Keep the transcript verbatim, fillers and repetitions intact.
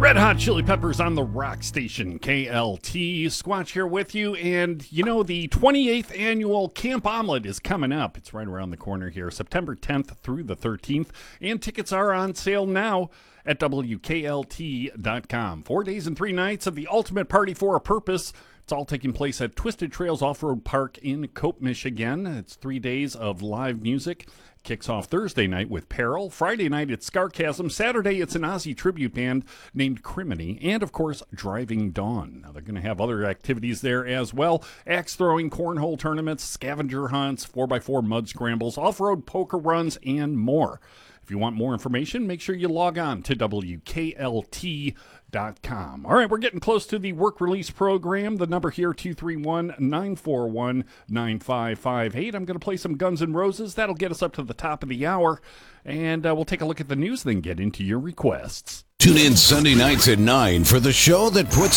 Red Hot Chili Peppers on the rock station, K L T. Squatch here with you, and you know, the twenty-eighth annual Camp Omelet is coming up. It's right around the corner here, September tenth through the thirteenth, and tickets are on sale now at W K L T dot com. Four days and three nights of the ultimate party for a purpose. It's all taking place at Twisted Trails Off-Road Park in Cope, Michigan. It's three days of live music. Kicks off Thursday night with Peril. Friday night it's Scarchasm. Saturday it's an Ozzy tribute band named Criminy. And, of course, Driving Dawn. Now, they're going to have other activities there as well. Axe throwing, cornhole tournaments, scavenger hunts, four by four mud scrambles, off-road poker runs, and more. If you want more information, make sure you log on to W K L T dot com. All right, we're getting close to the work release program. The number here, two three one, nine four one, nine five five eight. I'm going to play some Guns N' Roses. That'll get us up to the top of the hour. And uh, we'll take a look at the news, then get into your requests. Tune in Sunday nights at nine for the show that puts